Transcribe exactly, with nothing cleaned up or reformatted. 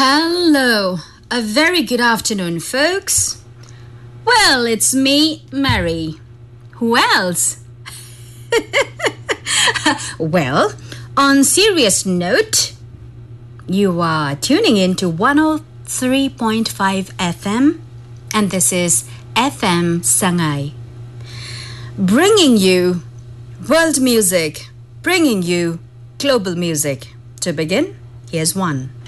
Hello, a very good afternoon, folks. Well, it's me, Mary. Who else? Well, on serious note, you are tuning in to one oh three point five F M, and this is F M Sangay, bringing you world music, bringing you global music. To begin, here's one.